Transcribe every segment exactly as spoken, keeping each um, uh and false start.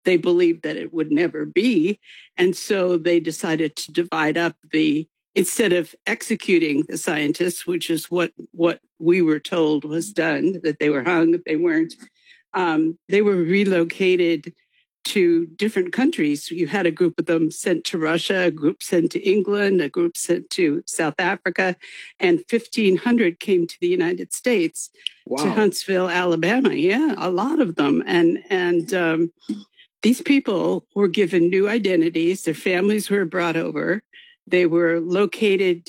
they believed that it would never be. And so they decided to divide up the, instead of executing the scientists, which is what, what we were told was done, that they were hung, they weren't, um, they were relocated to different countries. You had a group of them sent to Russia, a group sent to England, a group sent to South Africa, and fifteen hundred came to the United States, wow. to Huntsville, Alabama. Yeah, a lot of them. And, and um, these people were given new identities. Their families were brought over. They were located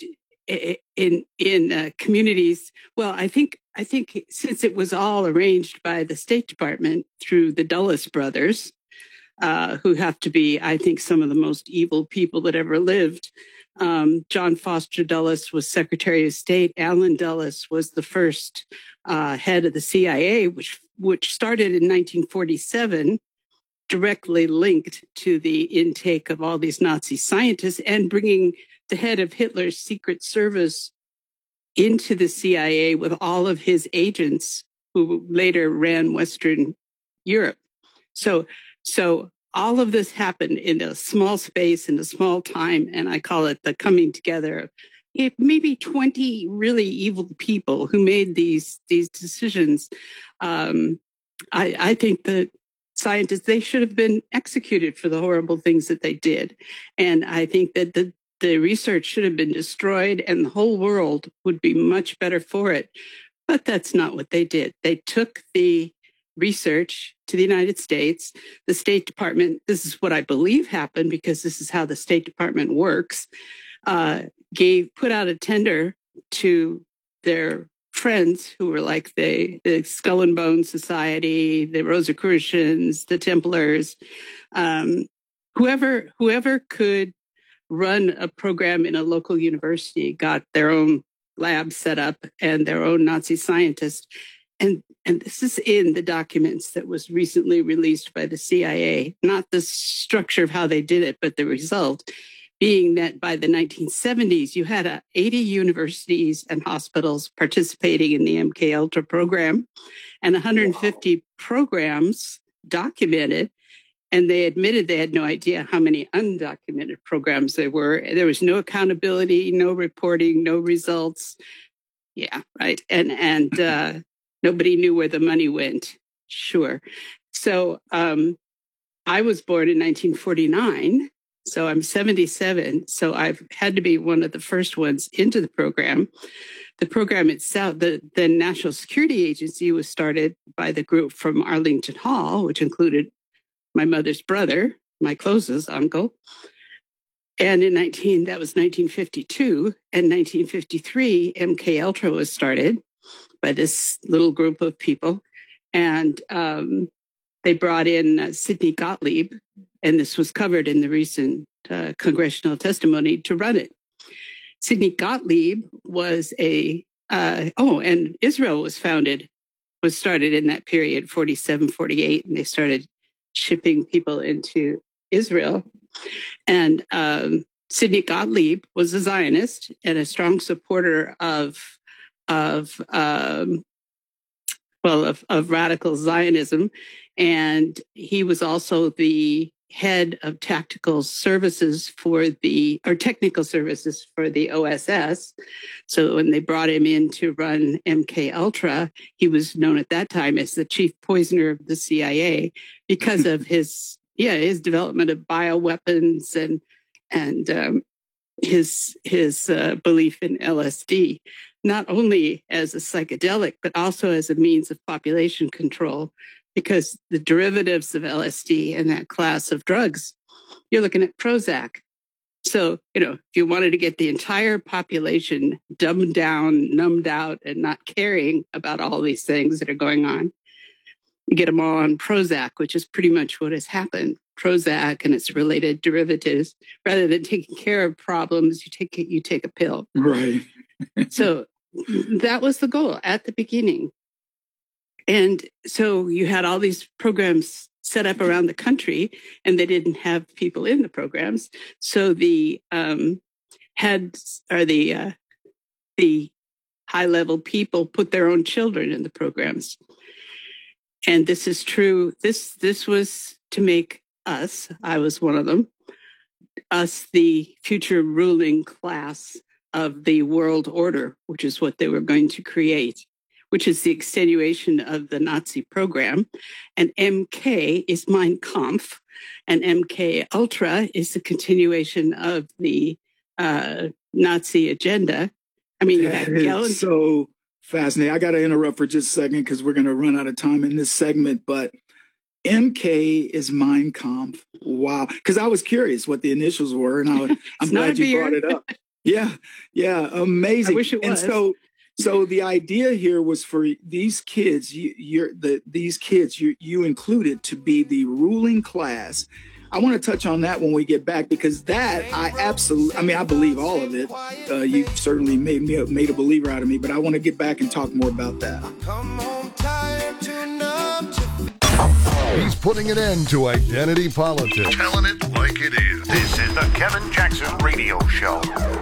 in in uh, communities. Well, I think I think since it was all arranged by the State Department through the Dulles brothers, uh, who have to be, I think, some of the most evil people that ever lived. Um, John Foster Dulles was Secretary of State. Allen Dulles was the first uh, head of the C I A, which which started in nineteen forty-seven. Directly linked to the intake of all these Nazi scientists and bringing the head of Hitler's Secret Service into the C I A with all of his agents who later ran Western Europe. So, so all of this happened in a small space, in a small time, and I call it the coming together of maybe twenty really evil people who made these, these decisions. Um, I, I think that scientists, they should have been executed for the horrible things that they did. And I think that the, the research should have been destroyed and the whole world would be much better for it. But that's not what they did. They took the research to the United States. The State Department, this is what I believe happened because this is how the State Department works, uh, gave, put out a tender to their friends who were like the, the Skull and Bones Society, the Rosicrucians, the Templars, um, whoever whoever could run a program in a local university got their own lab set up and their own Nazi scientists. And, and this is in the documents that was recently released by the C I A, not the structure of how they did it, but the result. Being that by the nineteen seventies, you had uh, eighty universities and hospitals participating in the M K Ultra program and one hundred fifty wow. programs documented. And they admitted they had no idea how many undocumented programs there were. There was no accountability, no reporting, no results. Yeah, right. And, and uh, nobody knew where the money went. Sure. So um, I was born in nineteen forty-nine. So I'm seventy-seven. So I've had to be one of the first ones into the program. The program itself, the, the National Security Agency was started by the group from Arlington Hall, which included my mother's brother, my closest uncle. And in nineteen, that was nineteen fifty-two. And nineteen fifty-three, M K Ultra was started by this little group of people. And um, they brought in uh, Sidney Gottlieb, and this was covered in the recent uh, congressional testimony, to run it. Sidney Gottlieb was a, uh, oh, and Israel was founded, was started in that period, forty-seven, forty-eight, and they started shipping people into Israel. And um, Sidney Gottlieb was a Zionist and a strong supporter of, of um, well, of, of radical Zionism. And he was also the head of tactical services for the, or technical services for the O S S. So when they brought him in to run M K Ultra, he was known at that time as the chief poisoner of the C I A because of his, yeah, his development of bioweapons and, and um, his, his uh, belief in L S D, not only as a psychedelic, but also as a means of population control. Because the derivatives of L S D and that class of drugs, you're looking at Prozac. So, you know, if you wanted to get the entire population dumbed down, numbed out, and not caring about all these things that are going on, you get them all on Prozac, which is pretty much what has happened. Prozac and its related derivatives. Rather than taking care of problems, you take you take a pill. Right. So that was the goal at the beginning. And so you had all these programs set up around the country, and they didn't have people in the programs. So the um, heads or the uh, the high level people put their own children in the programs. And this is true. This this was to make us, I was one of them, us, the future ruling class of the world order, which is what they were going to create, which is the extenuation of the Nazi program. And M K is Mein Kampf, and M K Ultra is the continuation of the uh, Nazi agenda. I mean, you that have is Yellen. So fascinating. I got to interrupt for just a second because we're going to run out of time in this segment, but M K is Mein Kampf. Wow. Because I was curious what the initials were, and I, I'm glad you brought it up. Yeah, yeah, amazing. I wish it was. And so, so the idea here was for these kids, you, you're the these kids you you included to be the ruling class. I want to touch on that when we get back, because that I absolutely, I mean, I believe all of it. Uh, you certainly made me made a believer out of me, but I want to get back and talk more about that. He's putting an end to identity politics. Telling it like it is. This is the Kevin Jackson Radio Show.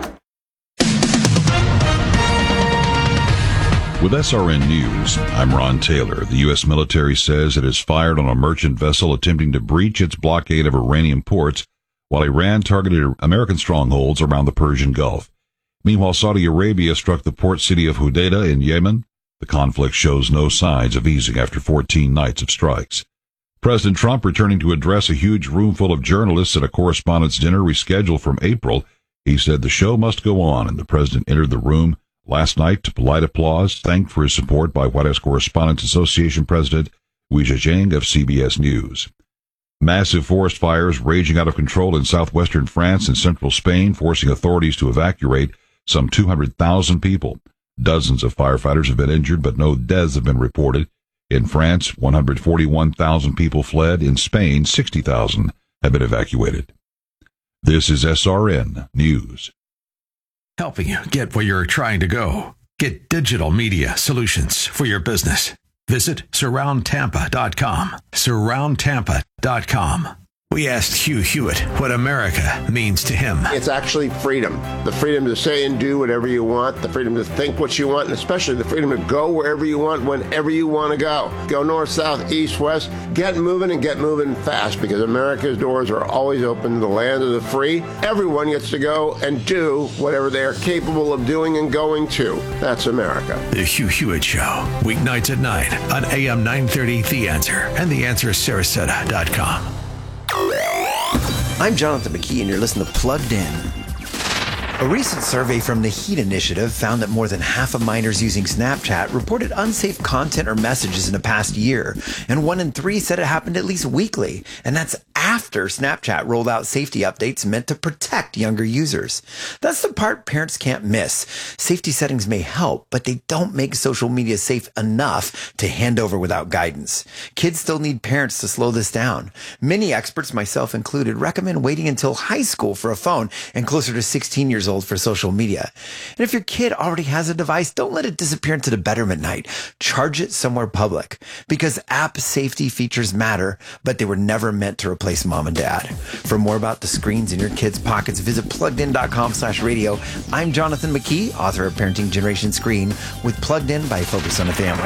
With S R N News, I'm Ron Taylor. The U S military says it has fired on a merchant vessel attempting to breach its blockade of Iranian ports, while Iran targeted American strongholds around the Persian Gulf. Meanwhile, Saudi Arabia struck the port city of Hodeidah in Yemen. The conflict shows no signs of easing after fourteen nights of strikes. President Trump returning to address a huge room full of journalists at a correspondents' dinner rescheduled from April. He said the show must go on, and the president entered the room last night to polite applause, thanked for his support by White House Correspondents Association President Weijia Jiang of C B S News. Massive forest fires raging out of control in southwestern France and central Spain, forcing authorities to evacuate some two hundred thousand people. Dozens of firefighters have been injured, but no deaths have been reported. In France, one hundred forty-one thousand people fled. In Spain, sixty thousand have been evacuated. This is S R N News. Helping you get where you're trying to go. Get digital media solutions for your business. Visit surround tampa dot com. surround tampa dot com. We asked Hugh Hewitt what America means to him. It's actually freedom. The freedom to say and do whatever you want, the freedom to think what you want, and especially the freedom to go wherever you want, whenever you want to go. Go north, south, east, west. Get moving and get moving fast, because America's doors are always open to the land of the free. Everyone gets to go and do whatever they are capable of doing and going to. That's America. The Hugh Hewitt Show, weeknights at nine on A M nine thirty The Answer and the answer sarasota dot com. I'm Jonathan McKee, and you're listening to Plugged In. A recent survey from the HEAT Initiative found that more than half of minors using Snapchat reported unsafe content or messages in the past year, and one in three said it happened at least weekly, and that's after Snapchat rolled out safety updates meant to protect younger users. That's the part parents can't miss. Safety settings may help, but they don't make social media safe enough to hand over without guidance. Kids still need parents to slow this down. Many experts, myself included, recommend waiting until high school for a phone and closer to sixteen years old for social media. And if your kid already has a device, don't let it disappear into the bedroom at night. Charge it somewhere public, because app safety features matter, but they were never meant to replace mom and dad. For more about the screens in your kids' pockets, visit pluggedin.com slash radio. I'm Jonathan McKee, author of Parenting Generation Screen, with Plugged In by Focus on the Family.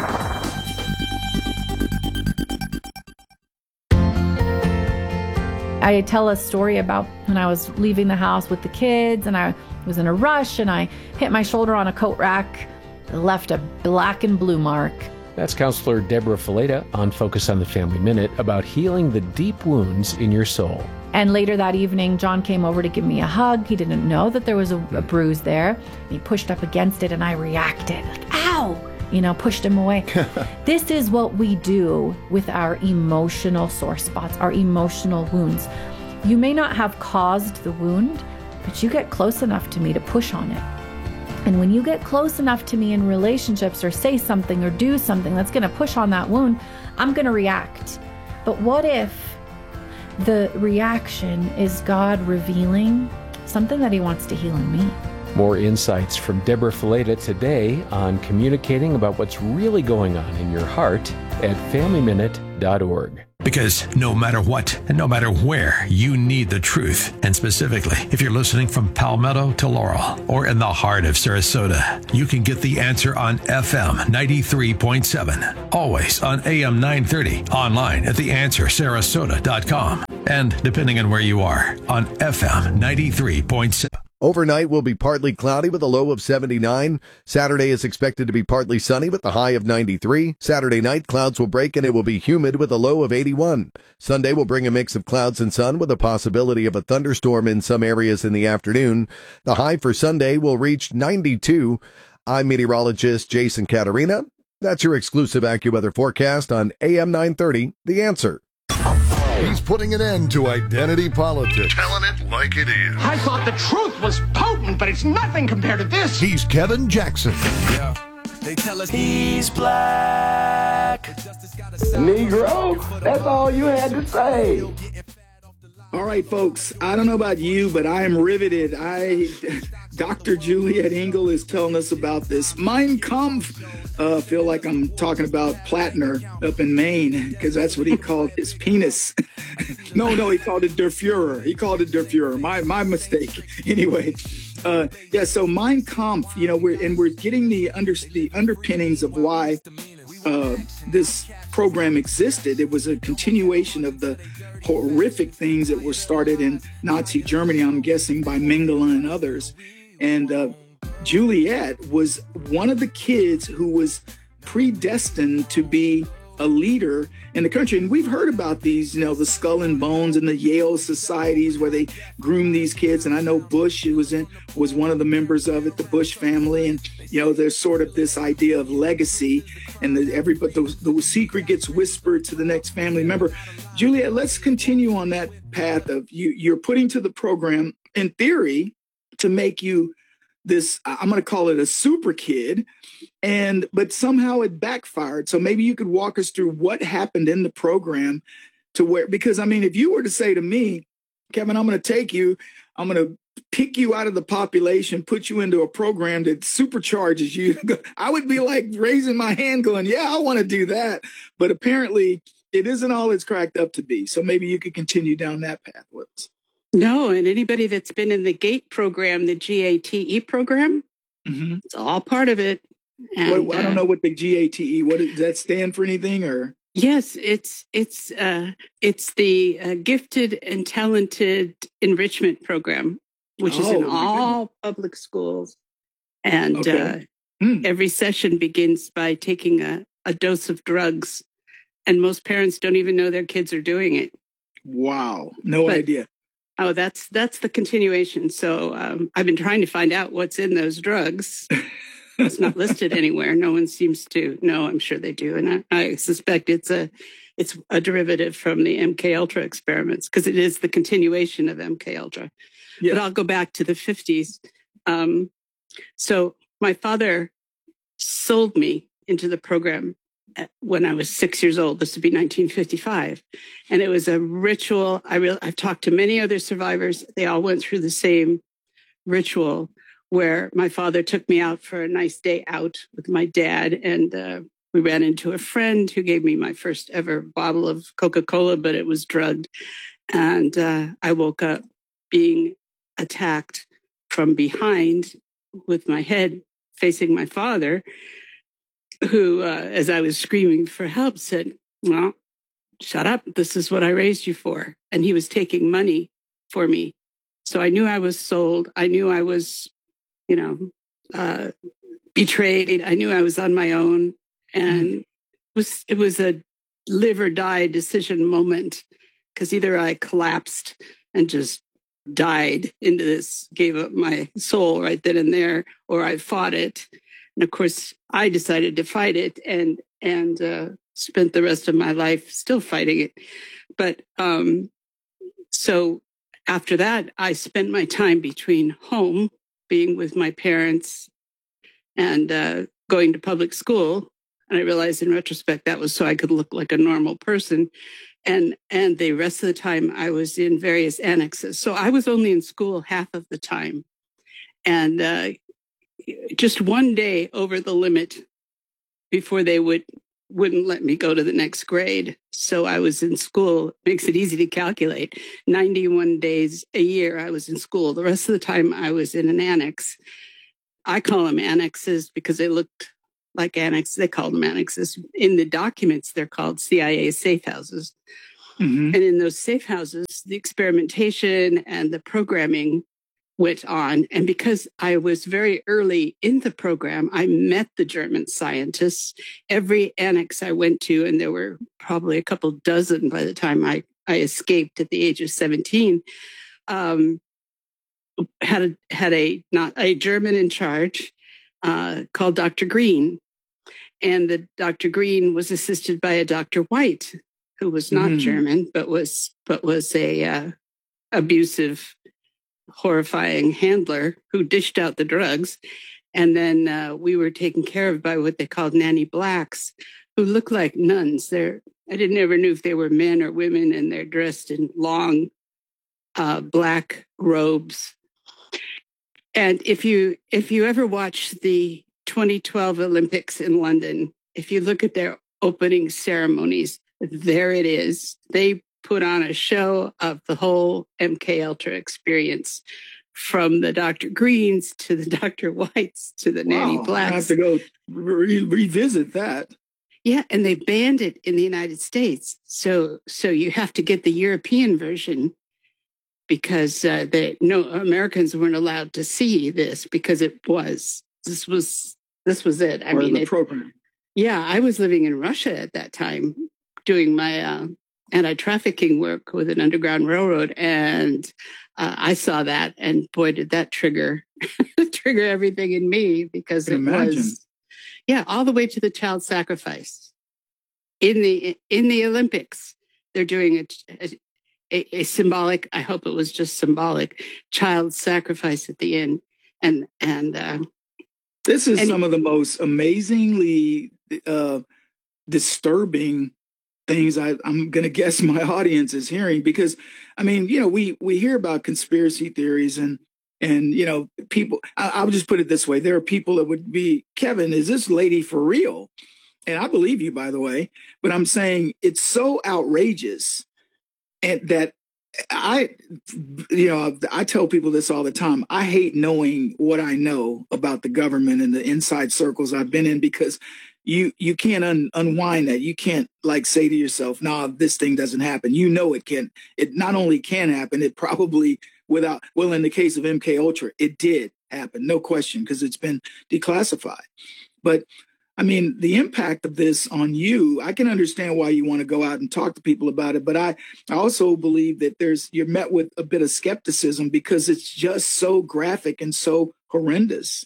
I tell a story about when I was leaving the house with the kids and I was in a rush and I hit my shoulder on a coat rack, left a black and blue mark. That's Counselor Deborah Fileta on Focus on the Family Minute about healing the deep wounds in your soul. And later that evening, John came over to give me a hug. He didn't know that there was a, a bruise there. He pushed up against it and I reacted like, ow! You know, pushed him away. This is what we do with our emotional sore spots, our emotional wounds. You may not have caused the wound, but you get close enough to me to push on it. And when you get close enough to me in relationships or say something or do something that's going to push on that wound, I'm going to react. But what if the reaction is God revealing something that he wants to heal in me? More insights from Deborah Fileta today on communicating about what's really going on in your heart at family minute dot org. Because no matter what and no matter where, you need the truth. And specifically, if you're listening from Palmetto to Laurel or in the heart of Sarasota, you can get the answer on F M ninety-three point seven. Always on A M nine thirty. Online at the answer sarasota dot com. And depending on where you are, on F M ninety-three point seven. Overnight will be partly cloudy with a low of seventy-nine. Saturday is expected to be partly sunny with a high of ninety-three. Saturday night, clouds will break and it will be humid with a low of eighty-one. Sunday will bring a mix of clouds and sun with a possibility of a thunderstorm in some areas in the afternoon. The high for Sunday will reach ninety-two. I'm meteorologist Jason Caterina. That's your exclusive AccuWeather forecast on A M nine thirty, The Answer. He's putting an end to identity politics. Telling it like it is. I thought the truth was potent, but it's nothing compared to this. He's Kevin Jackson. Yeah. They tell us he's black. Negro, that's all you had to say. All right, folks, I don't know about you, but I am riveted. I, Doctor Juliet Engel is telling us about this Mein Kampf. Uh, feel like I'm talking about Plattner up in Maine, because that's what he called his penis. no, no, he called it Der Fuhrer. He called it Der Fuhrer. My, my mistake. Anyway, uh, yeah, so Mein Kampf, you know, we're, and we're getting the, under, the underpinnings of why uh, this program existed. It was a continuation of the horrific things that were started in Nazi Germany, I'm guessing, by Mengele and others. And uh, Juliet was one of the kids who was predestined to be a leader in the country. And we've heard about these, you know, the Skull and Bones and the Yale societies where they groom these kids. And I know Bush who was in was one of the members of it, the Bush family. And, you know, there's sort of this idea of legacy, and the, everybody, the, the secret gets whispered to the next family member. Juliet, let's continue on that path of you, you're putting to the program, in theory, to make you this, I'm going to call it a super kid, and but somehow it backfired. So maybe you could walk us through what happened in the program to where, because I mean, if you were to say to me, Kevin, I'm going to take you, I'm going to pick you out of the population, put you into a program that supercharges you, I would be like raising my hand going, yeah, I want to do that. But apparently it isn't all it's cracked up to be. So maybe you could continue down that path with us. No, and anybody that's been in the GATE program, the G A T E program, mm-hmm. It's all part of it. And, what, I don't know what the G A T E, what does that stand for anything or? Yes, it's it's uh, it's the uh, Gifted and Talented Enrichment Program, which oh, is in all public schools. And okay. uh, mm. every session begins by taking a, a dose of drugs. And most parents don't even know their kids are doing it. Wow. No but, idea. Oh, that's that's the continuation. So um, I've been trying to find out what's in those drugs. It's not listed anywhere. No one seems to know. I'm sure they do, and I, I suspect it's a it's a derivative from the M K Ultra experiments because it is the continuation of M K Ultra. Yeah. But I'll go back to the fifties. Um, so my father sold me into the program when I was six years old. This would be nineteen fifty-five. And it was a ritual. I re- I've talked to many other survivors. They all went through the same ritual where my father took me out for a nice day out with my dad. And uh, we ran into a friend who gave me my first ever bottle of Coca-Cola, but it was drugged. And uh, I woke up being attacked from behind with my head facing my father, who, uh, as I was screaming for help, said, well, shut up. This is what I raised you for. And he was taking money for me. So I knew I was sold. I knew I was, you know, uh, betrayed. I knew I was on my own. And it was, it was a live or die decision moment because either I collapsed and just died into this, gave up my soul right then and there, or I fought it. And of course, I decided to fight it and and uh, spent the rest of my life still fighting it. But um, so after that, I spent my time between home, being with my parents, and uh, going to public school. And I realized in retrospect that was so I could look like a normal person. And and the rest of the time, I was in various annexes. So I was only in school half of the time. And uh, just one day over the limit before they would wouldn't let me go to the next grade. So I was in school. Makes it easy to calculate. ninety-one days a year I was in school. The rest of the time I was in an annex. I call them annexes because they looked like annexes. They called them annexes. In the documents, they're called C I A safe houses. Mm-hmm. And in those safe houses, the experimentation and the programming went on. And because I was very early in the program, I met the German scientists. Every annex I went to, and there were probably a couple dozen by the time I, I escaped at the age of seventeen, um, had a, had a, not a German in charge uh, called Doctor Green. And the Doctor Green was assisted by a Doctor White, who was not mm. German, but was, but was a uh, abusive, horrifying handler who dished out the drugs. And then uh, we were taken care of by what they called nanny blacks, who looked like nuns. They're, I didn't ever knew if they were men or women, and they're dressed in long uh, black robes. And if you if you ever watch the twenty twelve Olympics in London, if you look at their opening ceremonies, there it is. They put on a show of the whole M K Ultra experience, from the Doctor Greens to the Doctor Whites to the wow, Nanny Blacks. I have to go re- revisit that. Yeah, and they banned it in the United States. So so you have to get the European version, because uh, they no Americans weren't allowed to see this, because it was this was this was it. I or mean, the it, program. Yeah, I was living in Russia at that time, doing my uh, anti-trafficking work with an underground railroad, and uh, I saw that, and boy, did that trigger trigger everything in me, because it imagine. was yeah, all the way to the child sacrifice in the in the Olympics. They're doing a, a A, a symbolic, I hope it was just symbolic, child sacrifice at the end. And and uh, this is and, some of the most amazingly uh, disturbing things I, I'm going to guess my audience is hearing, because, I mean, you know, we we hear about conspiracy theories and, and you know, people, I, I'll just put it this way. There are people that would be, Kevin, is this lady for real? And I believe you, by the way, but I'm saying it's so outrageous. And that I, you know, I tell people this all the time. I hate knowing what I know about the government and the inside circles I've been in, because you you can't un, unwind that. You can't like say to yourself, "Nah, this thing doesn't happen." You know it can. It not only can happen, it probably without. Well, in the case of M K Ultra, it did happen, no question, because it's been declassified. But I mean, the impact of this on you, I can understand why you want to go out and talk to people about it. But I, I also believe that there's you're met with a bit of skepticism, because it's just so graphic and so horrendous.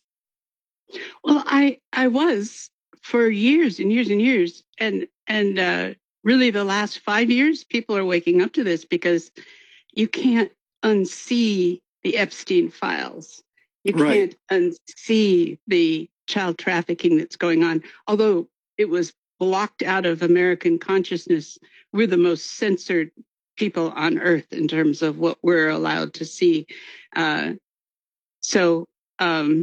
Well, I I was for years and years and years. And and uh, really the last five years, people are waking up to this, because you can't unsee the Epstein files. You right. can't unsee the child trafficking that's going on. Although it was blocked out of American consciousness, we're the most censored people on earth in terms of what we're allowed to see. Uh, so um,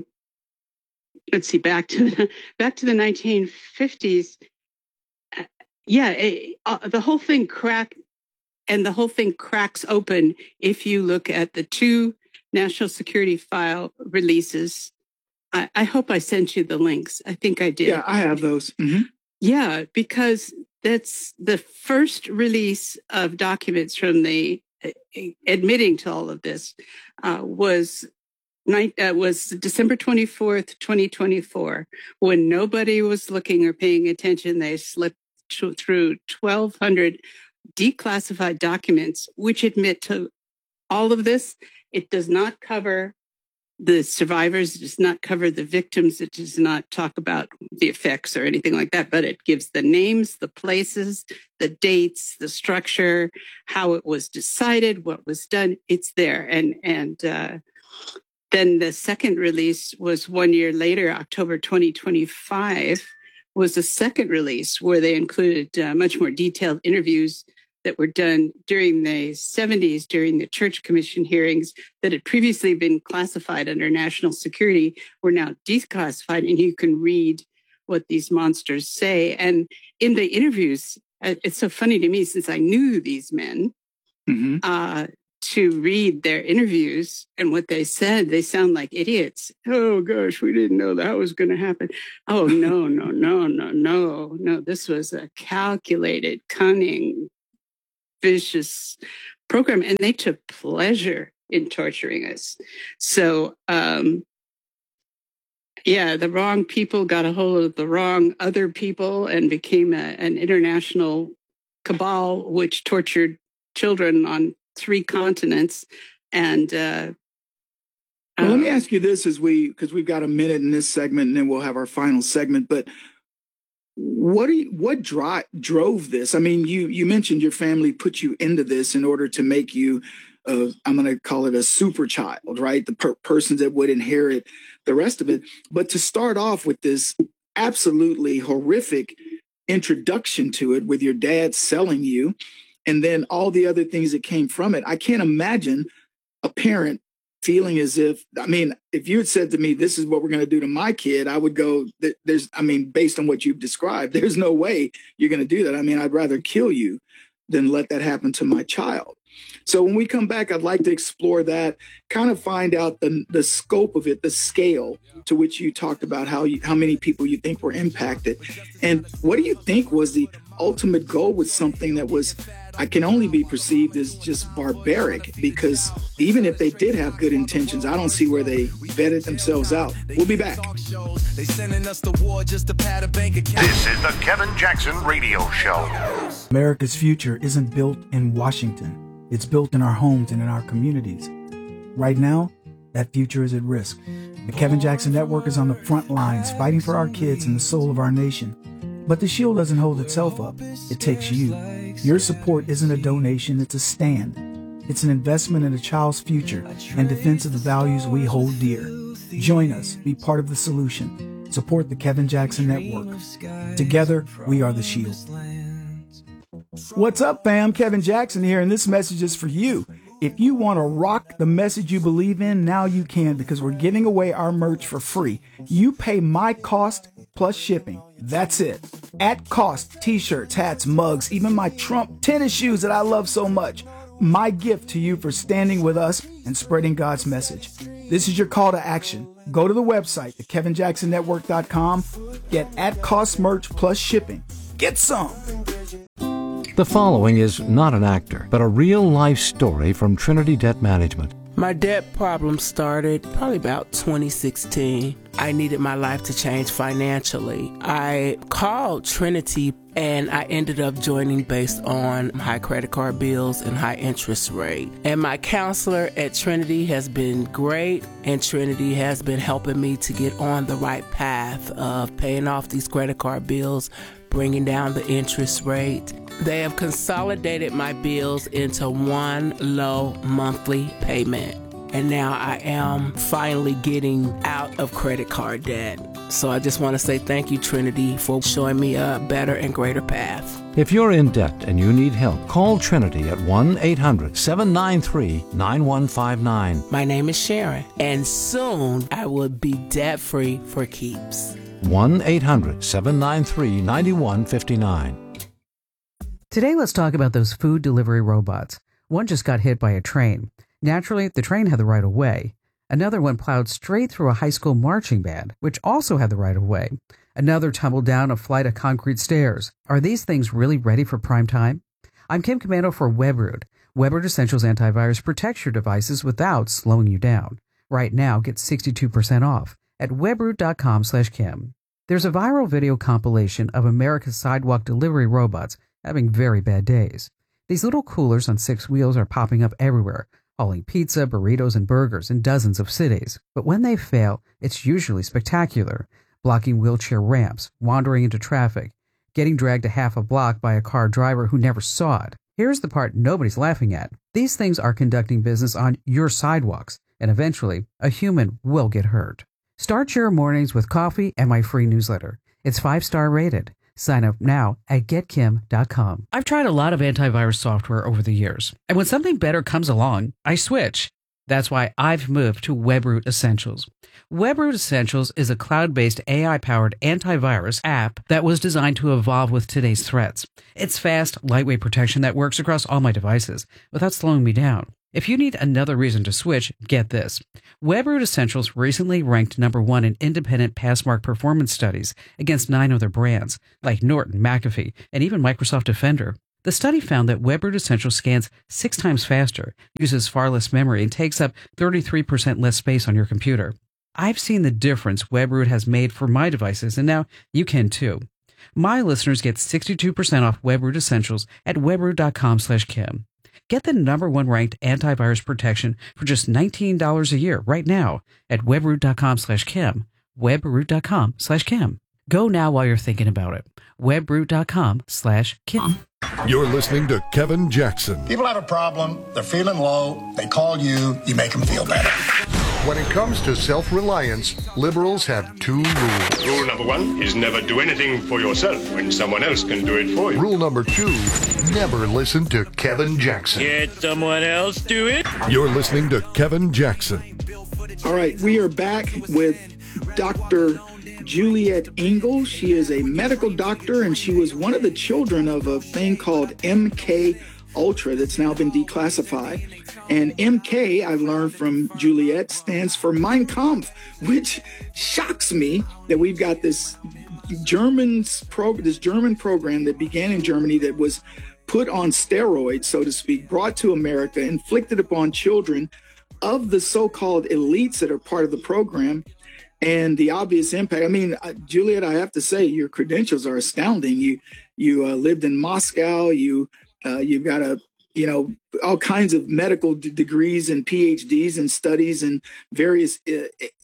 let's see, back to back to the nineteen fifties. Uh, yeah, it, uh, the whole thing cracked, and the whole thing cracks open if you look at the two national security file releases. I, I hope I sent you the links. I think I did. Yeah, I have those. Mm-hmm. Yeah, because that's the first release of documents from the uh, admitting to all of this uh, was night uh, was December twenty-fourth, twenty twenty-four, when nobody was looking or paying attention. They slipped t- through twelve hundred declassified documents, which admit to all of this. It does not cover the survivors, it does not cover the victims, it does not talk about the effects or anything like that, but it gives the names, the places, the dates, the structure, how it was decided, what was done. It's there. And and uh, then the second release was one year later, October twenty twenty-five, was the second release where they included uh, much more detailed interviews that were done during the seventies, during the Church Commission hearings that had previously been classified under national security, were now declassified, and you can read what these monsters say. And in the interviews, it's so funny to me, since I knew these men, mm-hmm. uh, to read their interviews and what they said, they sound like idiots. Oh, gosh, we didn't know that was going to happen. Oh, no, no, no, no, no, no. This was a calculated, cunning, vicious program, and they took pleasure in torturing us. So, um, yeah, the wrong people got a hold of the wrong other people and became a, an international cabal, which tortured children on three continents. And uh, well, let me ask you this, as we, because we've got a minute in this segment, and then we'll have our final segment. But what do you, what dri- drove this? I mean, you you mentioned your family put you into this in order to make you, uh, I'm going to call it a super child, right? The per- person that would inherit the rest of it. But to start off with this absolutely horrific introduction to it, with your dad selling you, and then all the other things that came from it, I can't imagine a parent feeling as if, I mean, if you had said to me, this is what we're going to do to my kid, I would go, there's, I mean, based on what you've described, there's no way you're going to do that. I mean, I'd rather kill you than let that happen to my child. So when we come back, I'd like to explore that, kind of find out the the scope of it, the scale to which you talked about, how you, how many people you think were impacted. And what do you think was the ultimate goal with something that was, I can only be perceived as just barbaric, because even if they did have good intentions, I don't see where they vetted themselves out. We'll be back. This is the Kevin Jackson Radio Show. America's future isn't built in Washington. It's built in our homes and in our communities. Right now, that future is at risk. The Kevin Jackson Network is on the front lines, fighting for our kids and the soul of our nation. But the shield doesn't hold itself up. It takes you. Your support isn't a donation, it's a stand. It's an investment in a child's future and defense of the values we hold dear. Join us. Be part of the solution. Support the Kevin Jackson Network. Together, we are the shield. What's up, fam? Kevin Jackson here, and this message is for you. If you want to rock the message you believe in, now you can, because we're giving away our merch for free. You pay my cost plus shipping. That's it. At cost, t-shirts, hats, mugs, even my Trump tennis shoes that I love so much. My gift to you for standing with us and spreading God's message. This is your call to action. Go to the website, the kevin jackson network dot com. Get at cost merch plus shipping. Get some. The following is not an actor, but a real-life story from Trinity Debt Management. My debt problem started probably about twenty sixteen. I needed my life to change financially. I called Trinity and I ended up joining based on high credit card bills and high interest rate. And my counselor at Trinity has been great, and Trinity has been helping me to get on the right path of paying off these credit card bills, bringing down the interest rate. They have consolidated my bills into one low monthly payment. And now I am finally getting out of credit card debt. So I just want to say thank you, Trinity, for showing me a better and greater path. If you're in debt and you need help, call Trinity at one eight hundred seven nine three nine one five nine. My name is Sharon, and soon I will be debt-free for keeps. one eight hundred seven nine three nine one five nine. Today, let's talk about those food delivery robots. One just got hit by a train. Naturally, the train had the right of way. Another one plowed straight through a high school marching band, which also had the right of way. Another tumbled down a flight of concrete stairs. Are these things really ready for prime time? I'm Kim Commando for Webroot. Webroot Essentials Antivirus protects your devices without slowing you down. Right now, get sixty-two percent off at webroot.com slash Kim. There's a viral video compilation of America's sidewalk delivery robots having very bad days. These little coolers on six wheels are popping up everywhere, hauling pizza, burritos, and burgers in dozens of cities. But when they fail, it's usually spectacular, blocking wheelchair ramps, wandering into traffic, getting dragged a half a block by a car driver who never saw it. Here's the part nobody's laughing at. These things are conducting business on your sidewalks, and eventually, a human will get hurt. Start your mornings with coffee and my free newsletter. It's five-star rated. Sign up now at get kim dot com. I've tried a lot of antivirus software over the years, and when something better comes along, I switch. That's why I've moved to WebRoot Essentials. WebRoot Essentials is a cloud-based A I-powered antivirus app that was designed to evolve with today's threats. It's fast, lightweight protection that works across all my devices without slowing me down. If you need another reason to switch, get this. WebRoot Essentials recently ranked number one in independent Passmark performance studies against nine other brands, like Norton, McAfee, and even Microsoft Defender. The study found that WebRoot Essentials scans six times faster, uses far less memory, and takes up thirty-three percent less space on your computer. I've seen the difference WebRoot has made for my devices, and now you can too. My listeners get sixty-two percent off WebRoot Essentials at webroot.com slash Kim. Get the number one ranked antivirus protection for just nineteen dollars a year right now at webroot.com slash Kim. webroot.com slash Kim. Go now while you're thinking about it. webroot.com slash Kim. You're listening to Kevin Jackson. People have a problem, they're feeling low, they call you, you make them feel better. When it comes to self-reliance, liberals have two rules. Rule number one is never do anything for yourself when someone else can do it for you. Rule number two, never listen to Kevin Jackson. Let someone else do it. You're listening to Kevin Jackson. All right, we are back with Doctor Juliet Engel. She is a medical doctor, and she was one of the children of a thing called M K Ultra that's now been declassified. And M K, I've learned from Juliet, stands for Mein Kampf, which shocks me that we've got this German pro, this German program that began in Germany that was put on steroids, so to speak, brought to America, inflicted upon children of the so-called elites that are part of the program. And the obvious impact, I mean, uh, Juliet, I have to say, your credentials are astounding. You you uh, lived in Moscow. You, uh, you've got a, you know, all kinds of medical d- degrees and P H Ds and studies in various uh,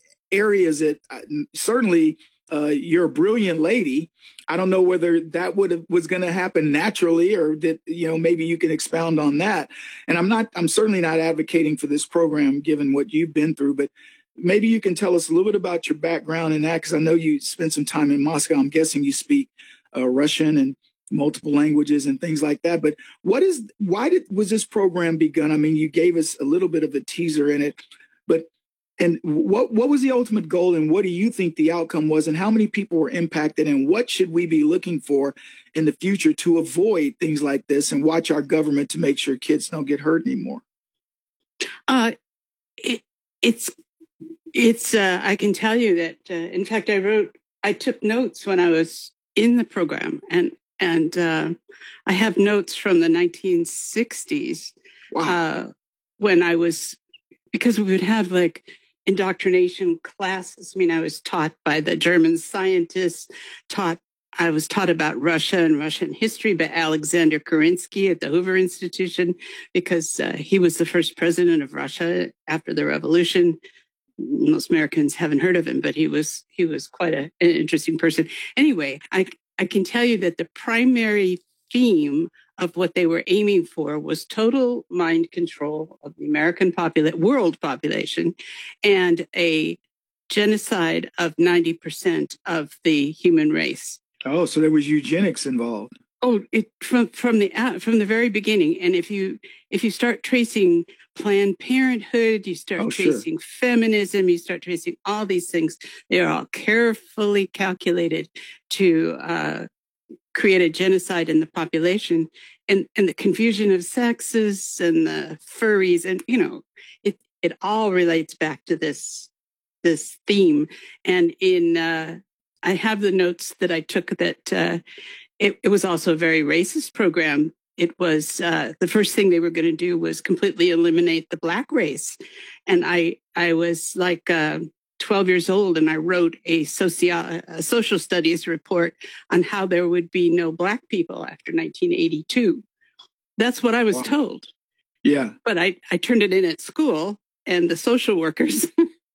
areas that uh, certainly uh, you're a brilliant lady. I don't know whether that would have, was going to happen naturally, or that, you know, maybe you can expound on that. And I'm not, I'm certainly not advocating for this program, given what you've been through, but maybe you can tell us a little bit about your background in that, because I know you spent some time in Moscow. I'm guessing you speak uh, Russian and multiple languages and things like that. But what is, why did, was this program begun? I mean, you gave us a little bit of a teaser in it, but, and what, what was the ultimate goal, and what do you think the outcome was, and how many people were impacted, and what should we be looking for in the future to avoid things like this and watch our government to make sure kids don't get hurt anymore? Uh, it, it's, It's, uh, I can tell you that, uh, in fact, I wrote, I took notes when I was in the program, and, and uh, I have notes from the nineteen sixties. Wow. Uh, when I was, because we would have like indoctrination classes. I mean, I was taught by the German scientists, taught, I was taught about Russia and Russian history by Alexander Kerensky at the Hoover Institution, because uh, he was the first president of Russia after the revolution. Most Americans haven't heard of him, but he was he was quite a, an interesting person. Anyway, I I can tell you that the primary theme of what they were aiming for was total mind control of the American population, world population, and a genocide of ninety percent of the human race. Oh, so there was eugenics involved. Oh, it from from the uh, from the very beginning. And if you if you start tracing Planned Parenthood, you start oh, tracing sure. feminism, you start tracing all these things, they're all carefully calculated to uh, create a genocide in the population, and and the confusion of sexes and the furries, and you know, it it all relates back to this this theme. And in uh, I have the notes that I took that uh, it, it was also a very racist program. It was uh, the first thing they were going to do was completely eliminate the Black race. And I I was like uh, twelve years old, and I wrote a, socio- a social studies report on how there would be no Black people after nineteen eighty-two. That's what I was wow. told. Yeah. But I, I turned it in at school, and the social workers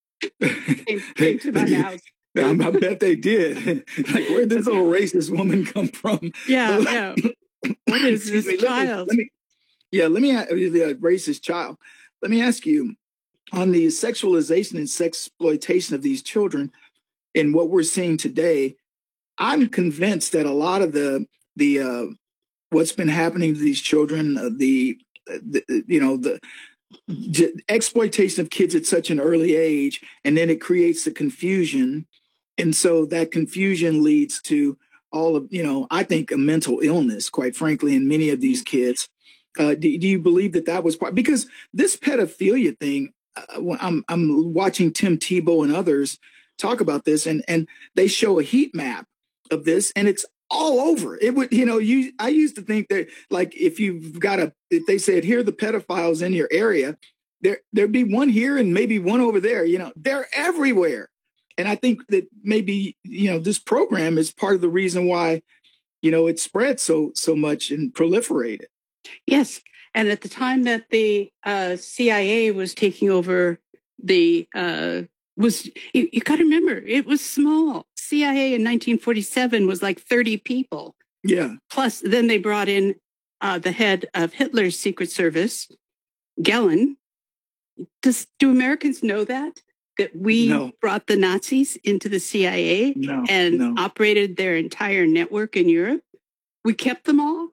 came, came to my house. I bet they did. Like, where'd this little racist woman come from? Yeah, yeah. What is this me, child? Let me, let me, yeah, let me ask the racist child. Let me ask you, on the sexualization and sexploitation of these children and what we're seeing today, I'm convinced that a lot of the the uh, what's been happening to these children, uh, the, the you know the j- exploitation of kids at such an early age, and then it creates the confusion. And so that confusion leads to all of, you know, I think a mental illness, quite frankly, in many of these kids. Uh, do, do you believe that that was part? Because this pedophilia thing, uh, I'm, I'm watching Tim Tebow and others talk about this, and, and they show a heat map of this, and it's all over. It would, you know, you, I used to think that, like, if you've got a, if they said, here are the pedophiles in your area, there, there'd be one here and maybe one over there, you know, they're everywhere. And I think that maybe, you know, this program is part of the reason why, you know, it spread so, so much and proliferated. Yes. And at the time that the uh, C I A was taking over the, uh, was, you, you got to remember, it was small. C I A in nineteen forty-seven was like thirty people. Yeah. Plus, then they brought in uh, the head of Hitler's Secret Service, Gehlen. Does, do Americans know that? That we no. brought the Nazis into the C I A no, and no. operated their entire network in Europe? We kept them all?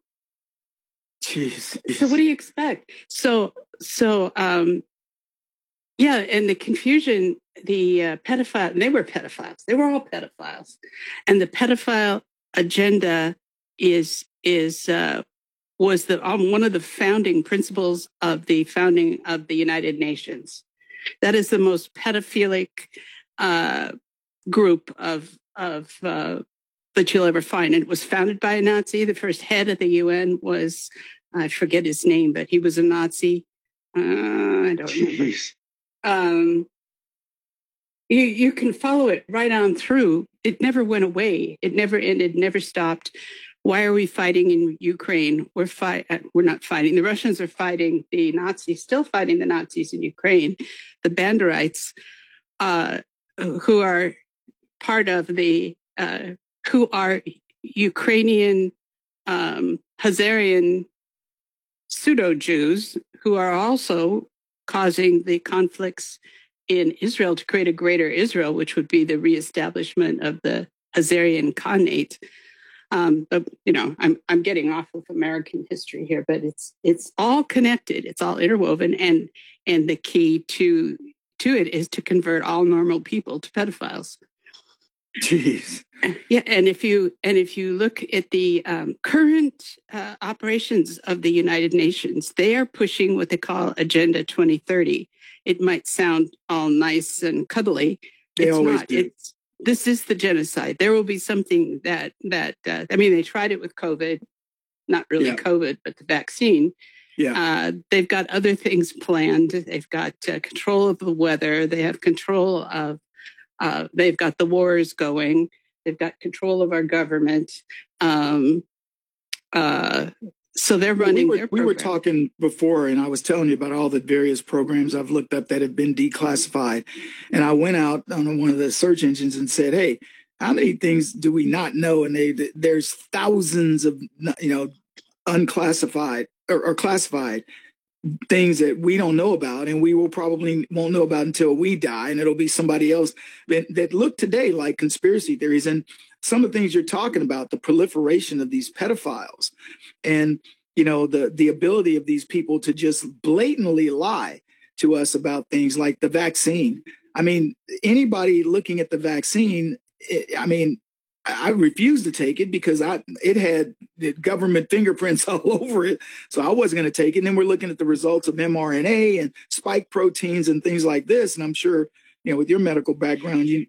Jeez. So what do you expect? So, so, um, yeah, and the confusion, the uh, pedophile, they were pedophiles. They were all pedophiles. And the pedophile agenda is, is, uh, was the, um, one of the founding principles of the founding of the United Nations. That is the most pedophilic uh, group of, of, uh, that you'll ever find. And it was founded by a Nazi. The first head of the U N was, I forget his name, but he was a Nazi. Uh, I don't remember. Um, you, you can follow it right on through. It never went away. It never ended, never stopped. Why are we fighting in Ukraine? We're fight. We're not fighting. The Russians are fighting the Nazis, still fighting the Nazis in Ukraine. The Banderites, uh, who are part of the, uh, who are Ukrainian, um, Hazarian pseudo-Jews, who are also causing the conflicts in Israel to create a greater Israel, which would be the reestablishment of the Hazarian Khanate. Um, but you know, I'm I'm getting off of American history here, but it's it's all connected. It's all interwoven, and and the key to to it is to convert all normal people to pedophiles. Jeez. Yeah, and if you and if you look at the um, current uh, operations of the United Nations, they are pushing what they call Agenda twenty thirty. It might sound all nice and cuddly. They it's always not. do. It's this is the genocide. There will be something that that uh, I mean, they tried it with COVID, not really Yeah. COVID, but the vaccine. Yeah. Uh, they've got other things planned. They've got uh, control of the weather. They have control of. Uh, they've got the wars going. They've got control of our government. Um, uh, so they're running we were, their we were program. talking before, and I was telling you about all the various programs I've looked up that have been declassified. And I went out on one of the search engines and said, hey, how many things do we not know? And they, there's thousands of, you know, unclassified or, or classified things that we don't know about, and we will probably won't know about until we die, and it'll be somebody else that, that look today like conspiracy theories. And some of the things you're talking about, the proliferation of these pedophiles, and you know the the ability of these people to just blatantly lie to us about things like the vaccine. I mean, anybody looking at the vaccine, it, I mean, I refused to take it because I it had the government fingerprints all over it. So I wasn't going to take it. And then we're looking at the results of mRNA and spike proteins and things like this. And I'm sure, you know, with your medical background, you.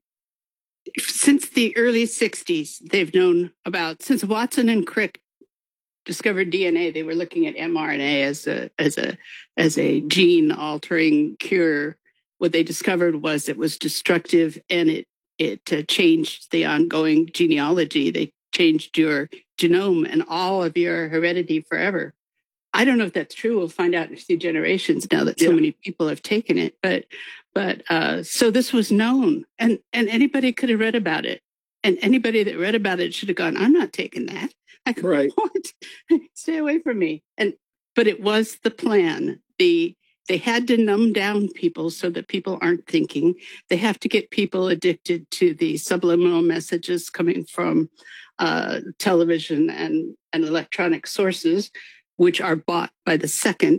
Since the early sixties, they've known about, since Watson and Crick discovered D N A, they were looking at mRNA as a, as a, as a gene altering cure. What they discovered was it was destructive, and it It uh, changed the ongoing genealogy. They changed your genome and all of your heredity forever. I don't know if that's true. We'll find out in a few generations now that so Yeah. many people have taken it. But, but uh, so this was known, and and anybody could have read about it, and anybody that read about it should have gone, "I'm not taking that. I go, Right. What? Stay away from me." And but it was the plan. The They had to numb down people so that people aren't thinking. They have to get people addicted to the subliminal messages coming from uh, television and, and electronic sources, which are bought by the second.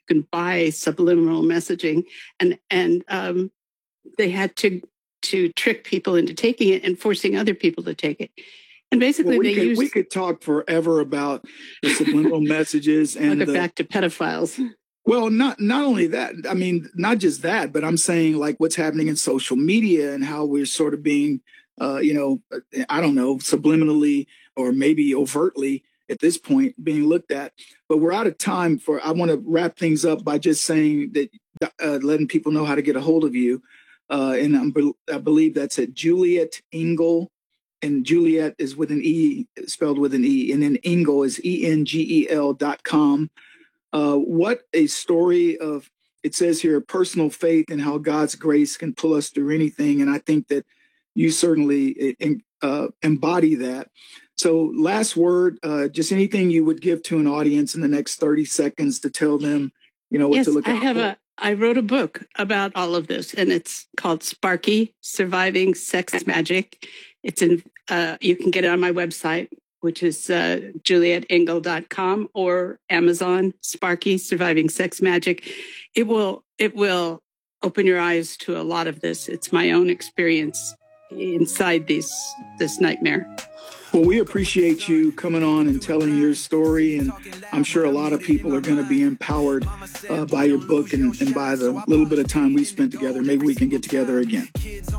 can buy subliminal messaging, and and um, they had to to trick people into taking it and forcing other people to take it. And basically, well, we they could, used. We could talk forever about the subliminal messages and I'll get the, back to pedophiles. Well, not not only that. I mean, not just that, but I'm saying like what's happening in social media and how we're sort of being, uh, you know, I don't know, subliminally or maybe overtly at this point being looked at. But we're out of time for. I want to wrap things up by just saying that uh, letting people know how to get a hold of you, uh, and I'm, I believe that's at Juliet Engel. And Juliet is with an E, spelled with an E, and then Engel is E N G E L dot com. Uh, what a story of, it says here, personal faith and how God's grace can pull us through anything. And I think that you certainly uh, embody that. So last word, uh, just anything you would give to an audience in the next thirty seconds to tell them, you know, what yes, to look I out have for. a, I wrote a book about all of this, and it's called Sparky, Surviving Sex Magic. It's in, uh, you can get it on my website, which is uh, juliet engel dot com, or Amazon, Sparky, Surviving Sex Magic. It will, it will open your eyes to a lot of this. It's my own experience inside these, this nightmare. Well, we appreciate you coming on and telling your story, and I'm sure a lot of people are going to be empowered uh, by your book and, and by the little bit of time we spent together. Maybe we can get together again.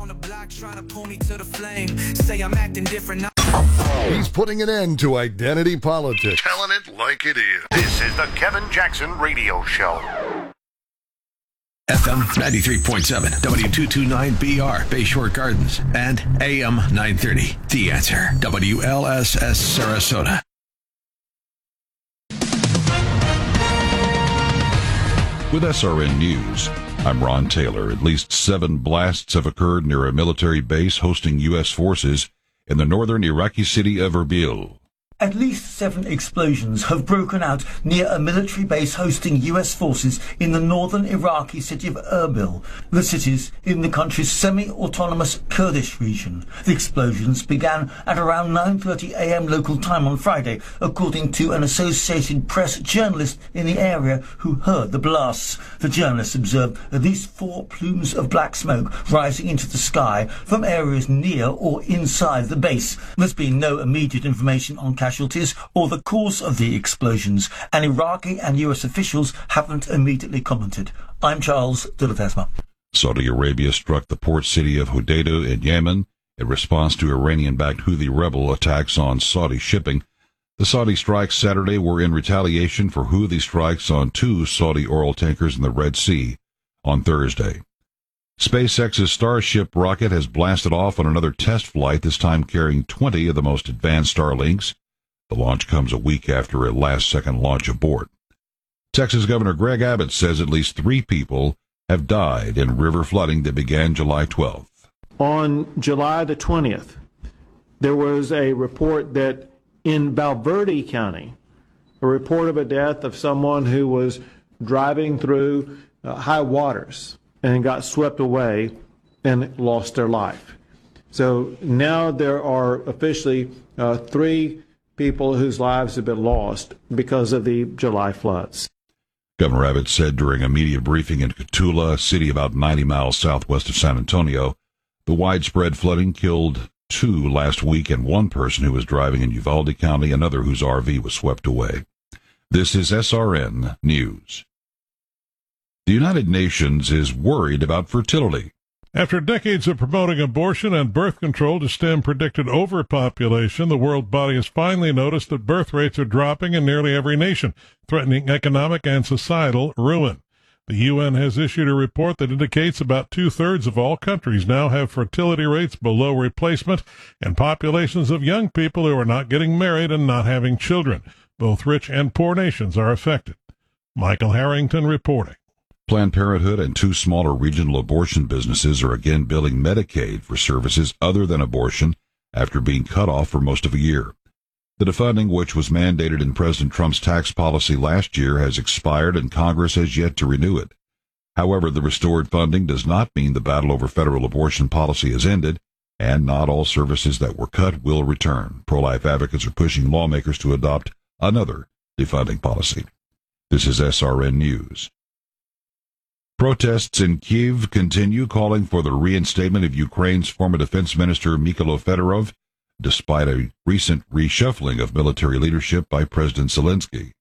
He's putting an end to identity politics. Telling it like it is. This is the Kevin Jackson Radio Show. F M ninety-three point seven, W two twenty-nine B R, Bayshore Gardens, and A M nine thirty, The Answer, W L S S Sarasota. With S R N News, I'm Ron Taylor. At least seven blasts have occurred near a military base hosting U S forces in the northern Iraqi city of Erbil. At least seven explosions have broken out near a military base hosting U S forces in the northern Iraqi city of Erbil. The city's in the country's semi-autonomous Kurdish region. The explosions began at around nine thirty a m local time on Friday, according to an Associated Press journalist in the area who heard the blasts. The journalist observed at least four plumes of black smoke rising into the sky from areas near or inside the base. There's been no immediate information on casualties or the cause of the explosions, and Iraqi and U S officials haven't immediately commented. I'm Charles de la Tesma. Saudi Arabia struck the port city of Hodeidah in Yemen in response to Iranian-backed Houthi rebel attacks on Saudi shipping. The Saudi strikes Saturday were in retaliation for Houthi strikes on two Saudi oil tankers in the Red Sea on Thursday. SpaceX's Starship rocket has blasted off on another test flight, this time carrying twenty of the most advanced Starlinks. The launch comes a week after a last-second launch abort. Texas Governor Greg Abbott says at least three people have died in river flooding that began July twelfth. On July the twentieth, there was a report that in Valverde County, a report of a death of someone who was driving through uh, high waters and got swept away and lost their life. So now there are officially uh, three people whose lives have been lost because of the July floods. Governor Abbott said during a media briefing in Cotulla, a city about ninety miles southwest of San Antonio, the widespread flooding killed two last week and one person who was driving in Uvalde County, another whose R V was swept away. This is S R N News. The United Nations is worried about fertility. After decades of promoting abortion and birth control to stem predicted overpopulation, the world body has finally noticed that birth rates are dropping in nearly every nation, threatening economic and societal ruin. The U N has issued a report that indicates about two-thirds of all countries now have fertility rates below replacement and populations of young people who are not getting married and not having children. Both rich and poor nations are affected. Michael Harrington reporting. Planned Parenthood and two smaller regional abortion businesses are again billing Medicaid for services other than abortion after being cut off for most of a year. The defunding, which was mandated in President Trump's tax policy last year, has expired and Congress has yet to renew it. However, the restored funding does not mean the battle over federal abortion policy has ended, and not all services that were cut will return. Pro-life advocates are pushing lawmakers to adopt another defunding policy. This is S R N News. Protests in Kyiv continue, calling for the reinstatement of Ukraine's former defense minister Mykhailo Fedorov, despite a recent reshuffling of military leadership by President Zelensky.